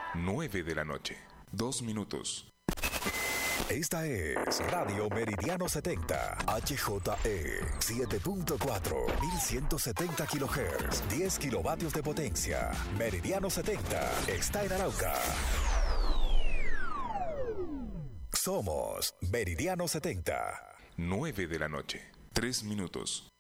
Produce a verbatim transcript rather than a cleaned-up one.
nueve de la noche, dos minutos. Esta es Radio Meridiano setenta, H J E siete punto cuatro, mil ciento setenta kilohertz, diez kilovatios de potencia. Meridiano setenta está en Arauca. Somos Meridiano setenta. nueve de la noche, tres minutos.